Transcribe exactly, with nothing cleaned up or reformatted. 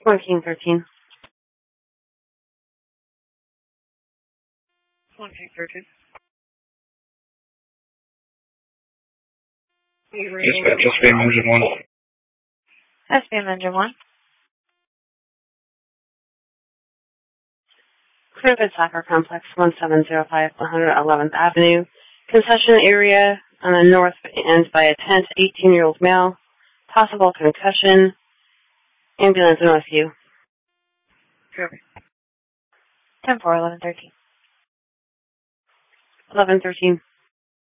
one King thirteen. one King thirteen. Dispatch, S B M Engine one. S B M Engine one. Cruiser Soccer Complex, one seven zero five, one eleventh Avenue. Concession area on the north end by a tent, eighteen-year-old male. Possible concussion. Ambulance and rescue. Copy. ten four, eleven thirteen. eleven thirteen.